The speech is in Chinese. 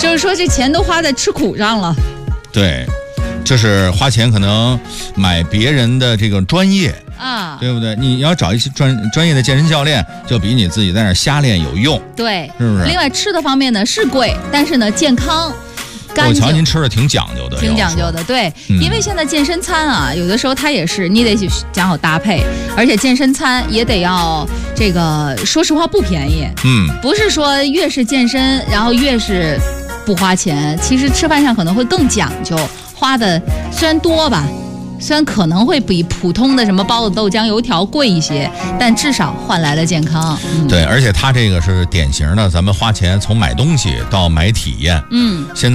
就是说这钱都花在吃苦上了。 对，就是花钱可能买别人的这个专业啊， 对不对？你要找一些专业的健身教练，就比你自己在那儿瞎练有用。 对， 是不是？ 另外吃的方面呢是贵，但是呢健康。 我瞧您吃的挺讲究的， 挺讲究的，对，因为现在健身餐啊，有的时候它也是你得去讲好搭配，而且健身餐也得要这个，说实话不便宜，不是说越是健身然后越是不花钱，其实吃饭上可能会更讲究，花的虽然多吧。虽然可能会比普通的什么包子、豆浆、油条贵一些，但至少换来了健康。 对，而且它这个是典型的，咱们花钱从买东西到买体验。现在。